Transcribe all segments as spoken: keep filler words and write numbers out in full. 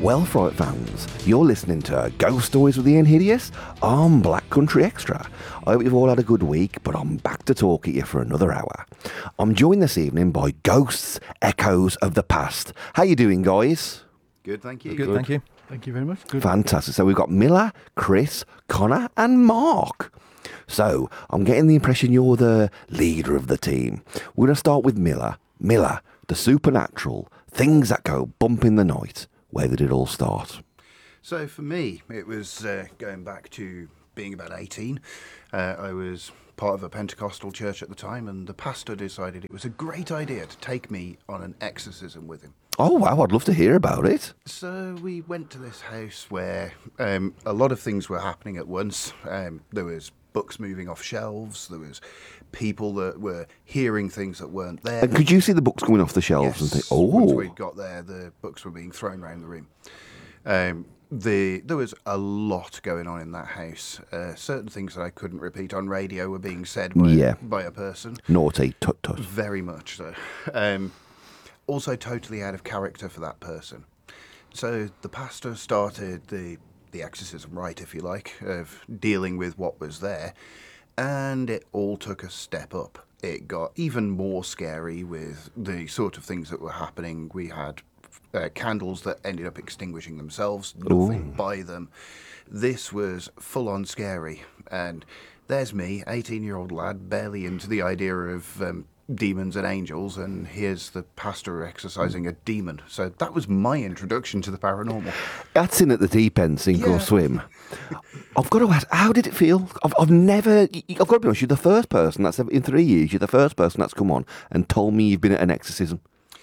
Well, Fright fans, you're listening to Ghost Stories with Ian Hideous on Black Country Extra. I hope you've all had a good week, but I'm back to talk at you for another hour. I'm joined this evening by Ghosts, Echoes of the Past. How you doing, guys? Good, thank you. Good, Good. thank you. Thank you very much. Good. Fantastic. So we've got Miller, Chris, Connor and Mark. So I'm getting the impression you're the leader of the team. We're going to start with Miller. Miller, the supernatural, things that go bump in the night. Where did it all start? So for me, it was uh, going back to being about eighteen. Uh, I was part of a Pentecostal church at the time, and the pastor decided it was a great idea to take me on an exorcism with him. Oh, wow, I'd love to hear about it. So we went to this house where um, a lot of things were happening at once. Um, there was books moving off shelves. There was people that were hearing things that weren't there. And could you see the books coming off the shelves Yes. and think, Once oh, we got there, the books were being thrown around the room. Um, the there was a lot going on in that house. Uh, certain things that I couldn't repeat on radio were being said by, Yeah. by a person. naughty, tut tut. Very much so. Um, also totally out of character for that person. So the pastor started the, the exorcism rite, if you like, of dealing with what was there. And it all took a step up. It got even more scary with the sort of things that were happening. We had uh, candles that ended up extinguishing themselves, nothing by them. This was full-on scary. And there's me, eighteen-year-old lad, barely into the idea of um, demons and angels, and here's the pastor exorcising a demon. So that was my introduction to the paranormal. That's in at the deep end, sink or Yeah. swim. I've got to ask, how did it feel? I've, I've never, I've got to be honest, you're the first person that's, ever, in three years, you're the first person that's come on and told me you've been at an exorcism.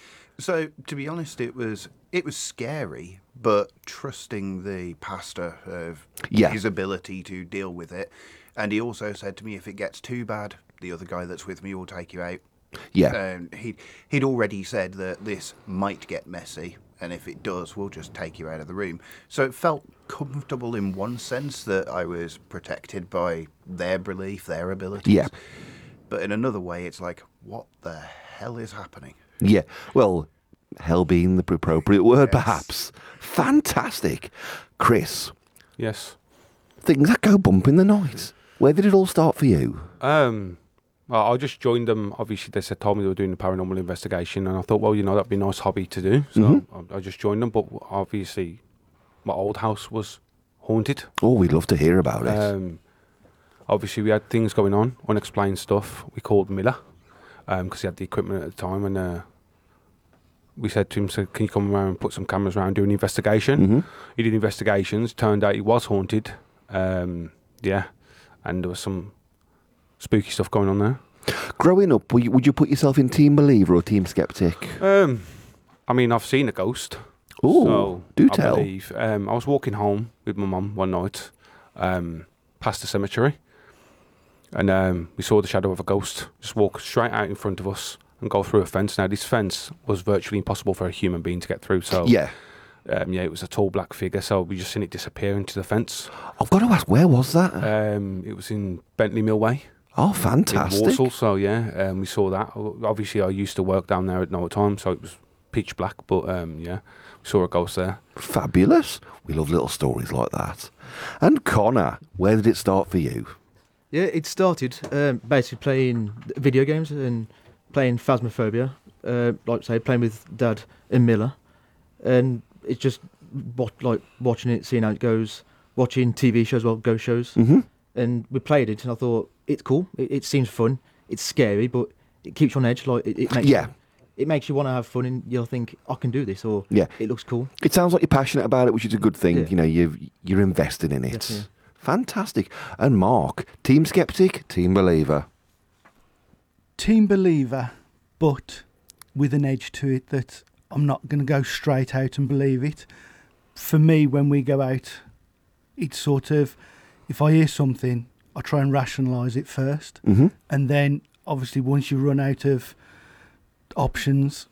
So, to be honest, it was it was scary, but trusting the pastor of Yeah. his ability to deal with it. And he also said to me, if it gets too bad, the other guy that's with me will take you out. Yeah. And he he'd already said that this might get messy, and if it does, we'll just take you out of the room. So it felt comfortable in one sense that I was protected by their belief, their abilities. Yeah. But in another way, it's like, what the hell is happening? Yeah, well, hell being the appropriate word, Yes. perhaps. Fantastic. Chris, Yes. things that go bump in the night. Where did it all start for you? Um, well, I just joined them. Obviously, they said told me they were doing a paranormal investigation, and I thought, well, you know, that'd be a nice hobby to do. So Mm-hmm. I, I just joined them. But obviously, my old house was haunted. Oh, we'd love to hear about it. Um, obviously, we had things going on, unexplained stuff. We called Miller because he had the equipment at the time, and uh, we said to him, so can you come around and put some cameras around, do an investigation? Mm-hmm. He did investigations. Turned out he was haunted. Um, yeah, and there was some spooky stuff going on there. Growing up, were you, would you put yourself in Team Believer or Team Skeptic? Um, I mean, I've seen a ghost. Ooh, so do I tell. believe. Um, I was walking home with my mum one night, um, past the cemetery, and um, we saw the shadow of a ghost just walk straight out in front of us and go through a fence. Now, this fence was virtually impossible for a human being to get through. So, Yeah. um, yeah, it was a tall black figure. So we just seen it disappear into the fence. I've got to ask, where was that? Um, it was in Bentley Millway. oh, In fantastic. Walsall, so yeah, um, we saw that. O- Obviously, I used to work down there at night time, so it was pitch black. But um, yeah, we saw a ghost there. Fabulous. We love little stories like that. And Connor, where did it start for you? Yeah, it started um, basically playing video games and playing Phasmophobia, uh, like say playing with Dad and Miller, and it's just what like watching it, seeing how it goes, watching T V shows, well, ghost shows, Mm-hmm. and we played it, and I thought it's cool. It, it seems fun. It's scary, but it keeps you on edge. Like it, it makes Yeah. you, it makes you want to have fun, and you'll think I can do this, or Yeah. it looks cool. It sounds like you're passionate about it, which is a good thing. Yeah. You know, you've, you're invested in it. Definitely. Fantastic. And Mark, Team Skeptic, Team Believer. Team Believer, but with an edge to it that I'm not going to go straight out and believe it. For me, when we go out, it's sort of, if I hear something, I try and rationalise it first. Mm-hmm. And then, obviously, once you run out of options,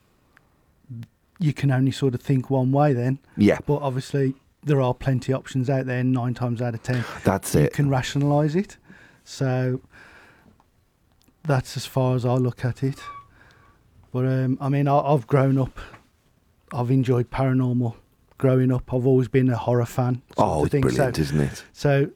you can only sort of think one way then. Yeah, But obviously, there are plenty of options out there, nine times out of ten. that's You it. can rationalise it. So that's as far as I look at it. But um, I mean, I, I've grown up. I've enjoyed paranormal growing up. I've always been a horror fan. sort Oh, of it's thing. brilliant, So, isn't it? so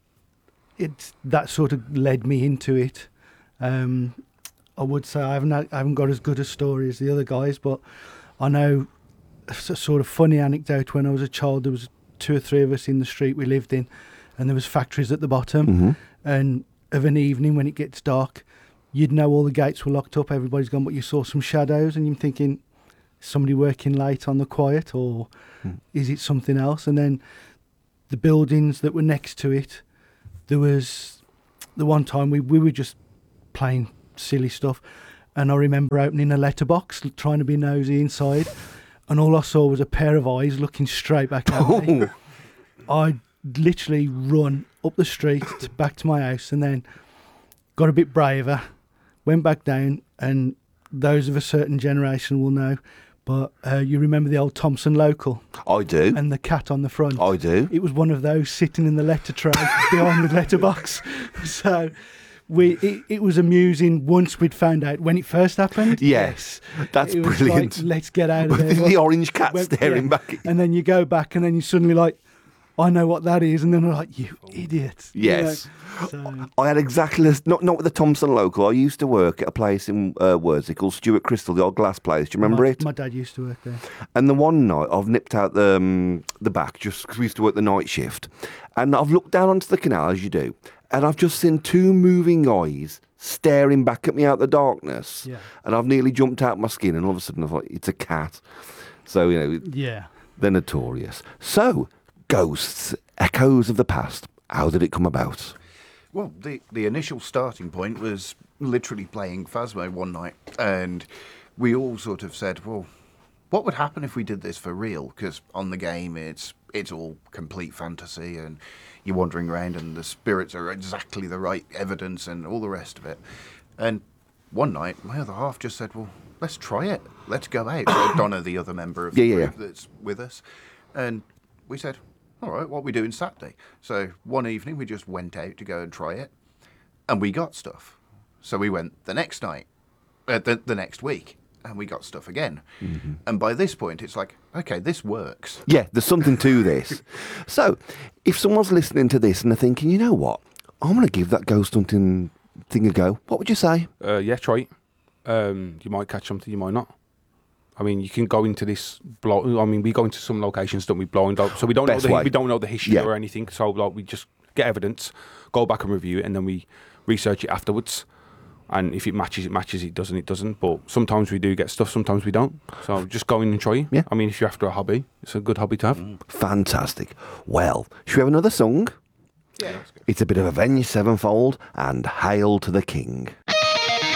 it's that sort of led me into it. Um, I would say I haven't had- I haven't got as good a story as the other guys, but I know a s- sort of funny anecdote. When I was a child, there was two or three of us in the street we lived in, and there was factories at the bottom. hmm And of an evening when it gets dark, you'd know all the gates were locked up, everybody's gone, but you saw some shadows, and you're thinking, somebody working late on the quiet, or Mm. is it something else? And then the buildings that were next to it, there was the one time we, we were just playing silly stuff, and I remember opening a letterbox, l- trying to be nosy inside, and all I saw was a pair of eyes looking straight back at me. I literally run up the street to, back to my house, and then got a bit braver, went back down, and those of a certain generation will know, but uh, you remember the old Thompson local I do. and the cat on the front? I do. It was one of those sitting in the letter tray behind the letterbox. So we it, it was amusing once we'd found out when it first happened. Yes, that's It was brilliant. Like, let's get out of With there. the orange cat Well, staring yeah. back at you. And then you go back, and then you suddenly like, I know what that is, and then I'm like, you idiot. you Yes. know. So, I had exactly this, not not with the Thompson local. I used to work at a place in uh, Worsley called Stuart Crystal, the old glass place. Do you remember my, it? My dad used to work there. And the one night I've nipped out the um, the back just because we used to work the night shift, and I've looked down onto the canal as you do, and I've just seen two moving eyes staring back at me out the darkness, Yeah. and I've nearly jumped out my skin, and all of a sudden I thought it's a cat. So you know Yeah. they're notorious. So ghosts, echoes of the past. How did it come about? Well, the, the initial starting point was literally playing Phasmo one night, and we all sort of said, well, what would happen if we did this for real? Because on the game, it's it's all complete fantasy, and you're wandering around, and the spirits are exactly the right evidence, and all the rest of it. And one night, my other half just said, well, let's try it. Let's go out. So Donna, the other member of the Yeah, yeah, group that's with us, and we said, all right, what are we doing Saturday? So one evening we just went out to go and try it, and we got stuff. So we went the next night, uh, the, the next week, and we got stuff again. Mm-hmm. And by this point, it's like, okay, this works. Yeah, there's something to this. So, if someone's listening to this and they're thinking, you know what, I'm going to give that ghost hunting thing a go, what would you say? Uh, yeah, try it. Um, you might catch something, you might not. I mean, you can go into this. Blo- I mean, we go into some locations, don't we? Blind out, so we don't Best know the, way. we don't know the history Yeah. or anything. So like, we just get evidence, go back and review it, and then we research it afterwards. And if it matches, it matches. It doesn't, it doesn't. But sometimes we do get stuff, sometimes we don't. So just go in and try it. Yeah. I mean, if you're after a hobby, it's a good hobby to have. Fantastic. Well, should we have another song? Yeah, that's good. It's a bit of Avenged Sevenfold and Hail to the King.